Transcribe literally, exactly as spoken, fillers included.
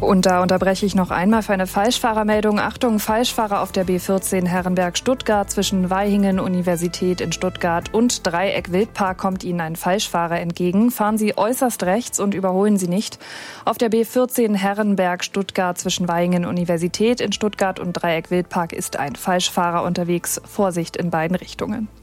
Und da unterbreche ich noch einmal für eine Falschfahrermeldung. Achtung, Falschfahrer auf der B vierzehn Herrenberg-Stuttgart zwischen Vaihingen Universität in Stuttgart und Dreieck Wildpark kommt Ihnen ein Falschfahrer entgegen. Fahren Sie äußerst rechts und überholen Sie nicht. Auf der B vierzehn Herrenberg-Stuttgart zwischen Vaihingen Universität in Stuttgart und Dreieck Wildpark ist ein Falschfahrer unterwegs. Vorsicht in beiden Richtungen.